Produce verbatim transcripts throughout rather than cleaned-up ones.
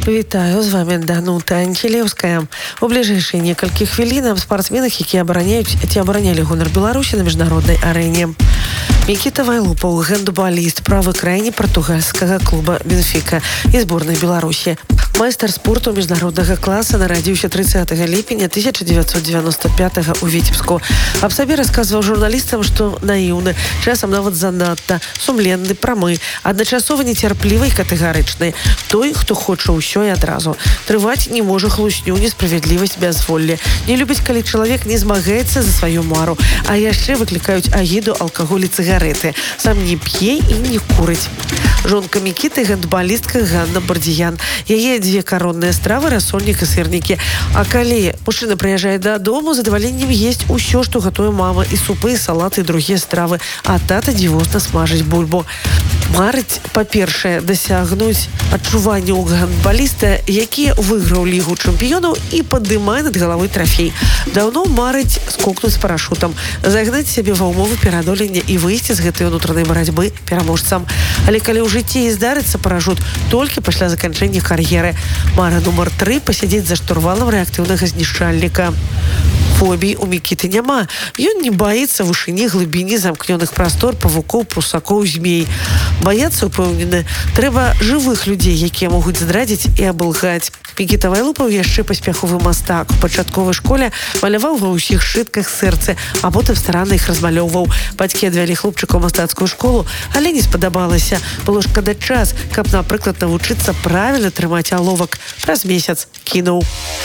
Вітаю, з вами Данута Анхелевская. У ближайшие некалькі хвілін аб спартсменах, які абараняюць ці абаранялі гонар Беларусі на міжнароднай арэне. Мікіта Вайлупаў, гандбаліст, правы крайні партугальскага клуба Бенфіка і зборнай Беларусі. Майстар спорту міжнароднага класа нарадзіўся трыццатага ліпеня тысяча девятьсот девяносто пятага ў Віцебску. Аб сабе расказваў журналістам, што наіўны, часам нават занадта, сумленны, прамы, адначасова нецярплівы і катэгарычны. Той, хто хоча ўсё і адразу. Трываць не можа хлусню, несправядлівасць, бязволле. Не любіць, калі чалавек не змагаецца за сваю мару, а яшчэ выклікаюць агіду, алкаголь і цыгарэты. Сам не п'е і не курыць. Жонка Мікіты, гандбалістка Ганна Бардзіян. Яе дзве коронныя стравы, рассольнік і сырнікі. А калі мужчына прыязджае дадому, задаваленнем есць усё, што гатуе мама, і супы, і салаты, і другія стравы. А тата дзівосна смажыць бульбу. Марыць, па-першае, дасягнуць адчування ў гандбаліста, які выйграў лігу чэмпіёнаў і падымае над галавой трафей. Даўно марыць скокнуць з парашутам, загнаць сябе ва ўмовы пераадолення і выйсці з гэтай унутранай барацьбы пераможцам. Але калі ў жыцці і здарыцца парашут толькі пасля заканчэння кар'еры. Мара нумар тры пасядзець за штурвалам рэактыўнага знішчальніка. Фобій у Мікіты няма. Ён не баіцца вышыні, глыбіні, замкнёных прастор, павукоў, прусакоў, змей. Баяцца, упэўнены, трэба жывых людзей, якія могуць здрадзіць і абылгаць. Мікіта Вайлупаў яшчэ паспяховы мастак. У пачатковай школе маляваў ва ўсіх шытках сэрцы, а потым старанна іх размалёўваў. Бацькі адвялі хлопчыка ў мастацкую школу, але не спадабалася. Было шкада час, каб, напрыклад, навучыцца правільна трымаць аловак. Праз месяц кінуў.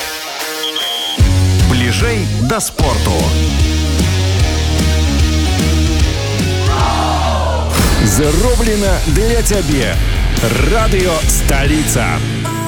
Бліжэй да спорту. Зроблена для цябе. Радыё Сталіца.